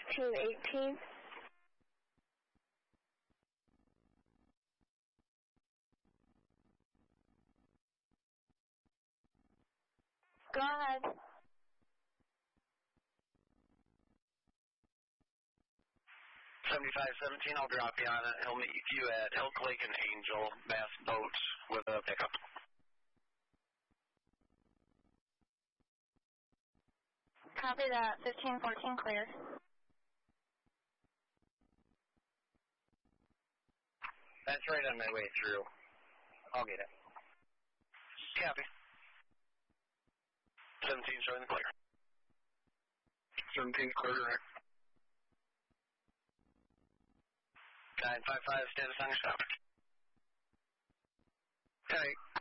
1518. Go ahead. 7517, I'll drop you on it. He'll meet you at Elk Lake and Angel Bass Boats with a pickup. Copy that. 1514 clear. That's right on my way through. I'll get it. Copy. 17 showing the clear. 17 clear, right? 955 status on your stop. Hey.